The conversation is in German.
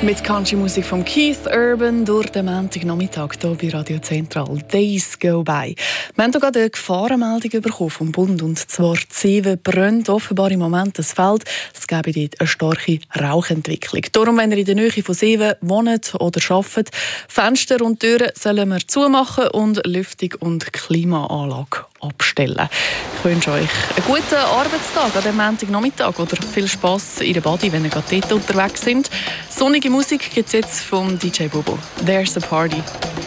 Mit Country-Musik von Keith Urban durch den Montagnachmittag hier bei Radio Zentral. Days go by. Wir haben hier gerade eine Gefahrenmeldung bekommen vom Bund. Und zwar Zeven brennt offenbar im Moment das Feld. Es gäbe dort eine starke Rauchentwicklung. Darum, wenn ihr in der Nähe von Zeven wohnt oder arbeitet, Fenster und Türen sollen wir zumachen und Lüftung und Klimaanlage abstellen. Ich wünsche euch einen guten Arbeitstag an diesem Montagnachmittag oder viel Spass in der Body, wenn ihr gerade dort unterwegs sind. Sonnige Musik gibt es jetzt vom DJ Bobo. There's a Party.